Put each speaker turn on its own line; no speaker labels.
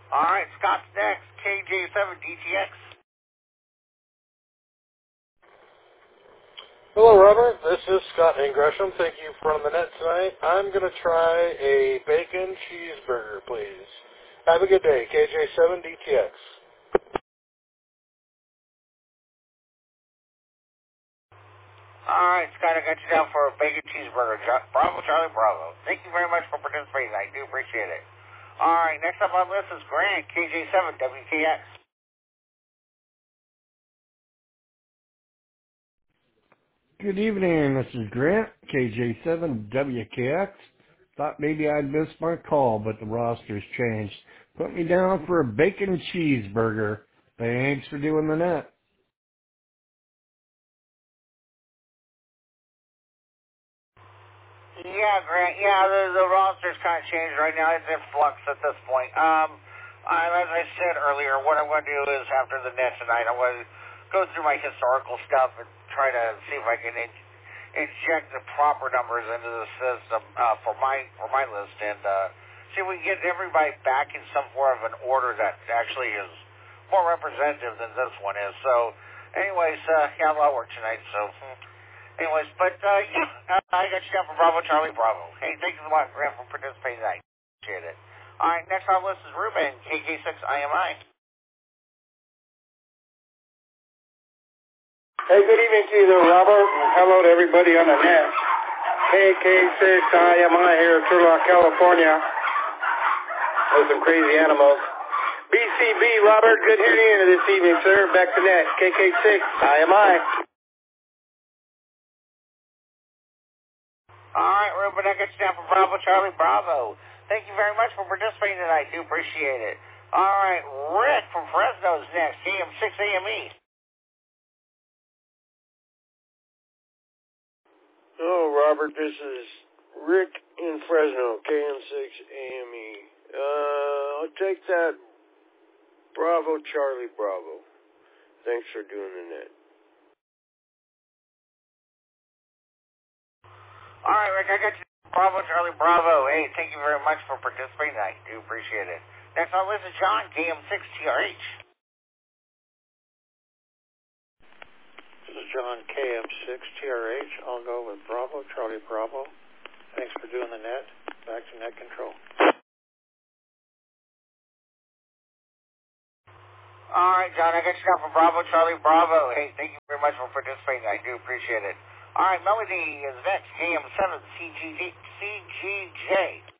All right, Scott's next. KJ7DTX.
Hello, Robert. This is Scott Ingresham. Thank you for on the net tonight. I'm going to try a bacon cheeseburger, please. Have a good day. KJ7DTX.
All right, Scott, I got you down for a bacon cheeseburger. Bravo, Charlie, Bravo. Thank you very much for participating. I do appreciate it. All right, next up on the list is Grant, KJ7WKX.
Good evening, this is Grant, KJ7WKX. Thought maybe I'd missed my call, but the roster's changed. Put me down for a bacon cheeseburger. Thanks for doing the net.
Yeah, Grant. Yeah, the roster's kind of changed right now. It's in flux at this point. As I said earlier, what I'm going to do is after the net tonight, I'm going to go through my historical stuff and try to see if I can inject the proper numbers into the system for my list and see if we can get everybody back in some form of an order that actually is more representative than this one is. So, anyways, yeah, a lot of work tonight. So. Anyways, but, I got you down for Bravo, Charlie, Bravo. Hey, thank you so much, Grant, for participating tonight. Appreciate it. All right, next on the list is Ruben, KK6IMI.
Hey, good evening to you there, Robert, and hello to everybody on the net. KK6IMI here in Turlock, California. With some crazy animals. BCB, Robert, good hearing you this evening, sir. Back to net, KK6IMI.
All right, Ruben, I got you down for Bravo, Charlie, Bravo. Thank you very much for participating tonight. I do appreciate it. All right, Rick from Fresno is next, KM6AME.
Hello, Robert. This is Rick in Fresno, KM6AME. I'll take that Bravo, Charlie, Bravo. Thanks for doing the net.
All right, Rick, I got you down for Bravo, Charlie, Bravo. Hey, thank you very much for participating. I do appreciate it. Next on the list is John, KM6TRH.
This is John, KM6TRH. I'll go with Bravo, Charlie, Bravo. Thanks for doing the net. Back to net control.
All right, John, I got you down for Bravo, Charlie, Bravo. Hey, thank you very much for participating. I do appreciate it. All right, Melody is next, KM7CGJ.